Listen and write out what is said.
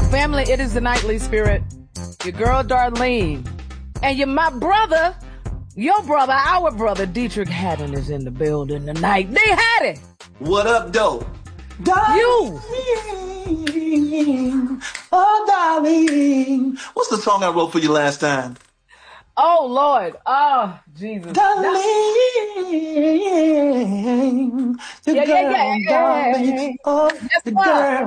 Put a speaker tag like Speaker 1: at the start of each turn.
Speaker 1: Family, it is the Nightly Spirit. Your girl, Darlene. And my brother, your brother, our brother, Dietrich Haddon is in the building tonight. D. Haddon!
Speaker 2: What up, though?
Speaker 1: You!
Speaker 2: Oh, darling. What's the song I wrote for you last time?
Speaker 1: Oh, Lord. Oh, Jesus.
Speaker 2: Darling.
Speaker 1: Yeah.
Speaker 2: Darling. Oh,
Speaker 1: Yes,
Speaker 2: the
Speaker 1: sir.
Speaker 2: girl.